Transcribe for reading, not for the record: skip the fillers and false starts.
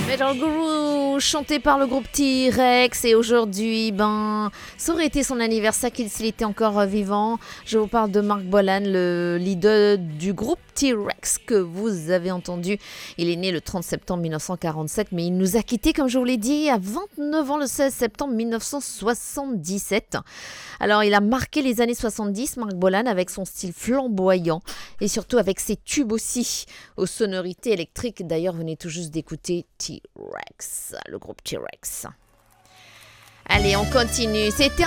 Metal Guru, chanté par le groupe T-Rex, et aujourd'hui, ça aurait été son anniversaire s'il était encore vivant. Je vous parle de Marc Bolan, le leader du groupe T-Rex que vous avez entendu. Il est né le 30 septembre 1947, mais il nous a quittés, comme je vous l'ai dit, à 29 ans le 16 septembre 1977. Alors, il a marqué les années 70, Marc Bolan, avec son style flamboyant et surtout avec ses tubes aussi, aux sonorités électriques. D'ailleurs, vous venez tout juste d'écouter T-Rex, le groupe T-Rex. Allez, on continue. C'était